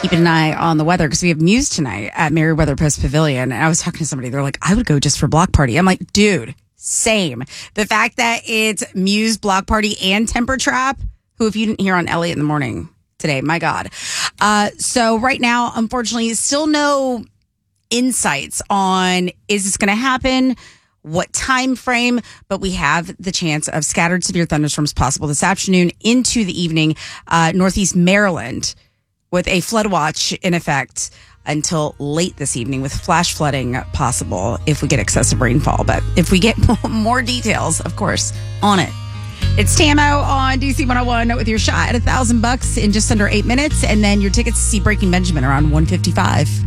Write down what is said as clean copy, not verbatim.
keeping an eye on the weather because we have Muse tonight at Merriweather Post Pavilion. And I was talking to somebody. They're like, I would go just for block party. I'm like, dude, same. The fact that it's Muse, block party, and Temper Trap, who, if you didn't hear on Elliot in the morning today, my God. So right now, unfortunately, still no insights on is this going to happen, what time frame, but we have the chance of scattered severe thunderstorms possible this afternoon into the evening, northeast Maryland, with a flood watch in effect until late this evening with flash flooding possible if we get excessive rainfall. But if we get more details, of course, on it. It's Tamo on DC 101 with your shot at $1,000 in just under 8 minutes, and then your tickets to see Breaking Benjamin around 1:55.